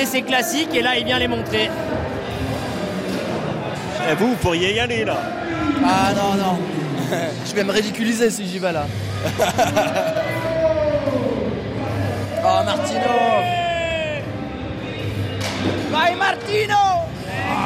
répéter ses classiques et là il vient les montrer. Et vous pourriez y aller là. Ah non. Je vais me ridiculiser si j'y vais là. Oh Martino. Vai Martino.